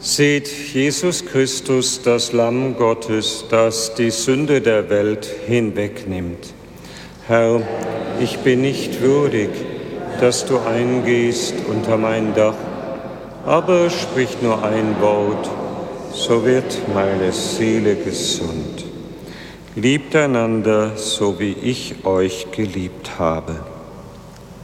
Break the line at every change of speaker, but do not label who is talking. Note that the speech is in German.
Seht Jesus Christus, das Lamm Gottes, das die Sünde der Welt hinwegnimmt. Herr, ich bin nicht würdig, dass du eingehst unter mein Dach, aber sprich nur ein Wort, so wird meine Seele gesund. Liebt einander, so wie ich euch geliebt habe.